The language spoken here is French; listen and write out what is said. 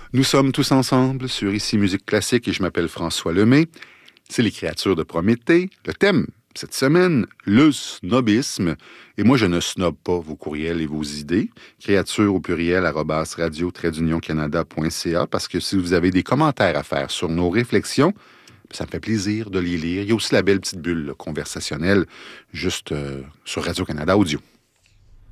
Nous sommes tous ensemble sur Ici Musique Classique et je m'appelle François Lemay. C'est les créatures de Prométhée. Le thème, cette semaine, le snobisme. Et moi, je ne snobe pas vos courriels et vos idées. Créatures au pluriel, @radio-canada.ca, parce que si vous avez des commentaires à faire sur nos réflexions, ça me fait plaisir de les lire. Il y a aussi la belle petite bulle là, conversationnelle, juste sur Radio-Canada Audio.